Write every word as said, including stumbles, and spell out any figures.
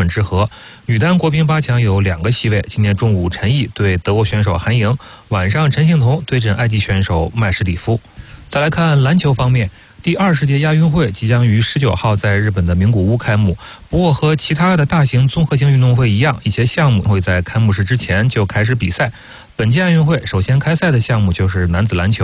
战之和。女单国乒八强有两个席位，今天中午陈毅对德国选手韩莹，晚上陈幸同对阵埃及选手麦什里夫。再来看篮球方面，第二十届亚运会即将于十九号在日本的名古屋开幕。不过和其他的大型综合性运动会一样，一些项目会在开幕式之前就开始比赛。本届亚运会首先开赛的项目就是男子篮球。